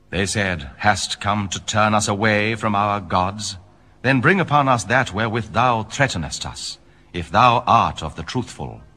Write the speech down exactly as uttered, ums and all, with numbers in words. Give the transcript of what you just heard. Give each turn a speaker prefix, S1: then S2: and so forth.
S1: They said, Hast come to turn us away from our gods? Then bring upon us that wherewith thou threatenest us, if thou art of the truthful.